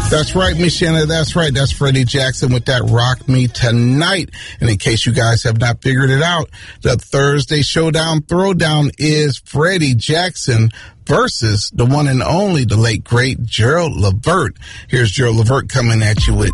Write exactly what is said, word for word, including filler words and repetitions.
That's right, Miss Shanna. That's right. That's Freddie Jackson with that Rock Me Tonight. And in case you guys have not figured it out, the Thursday Showdown Throwdown is Freddie Jackson versus the one and only, the late, great Gerald Levert. Here's Gerald Levert coming at you with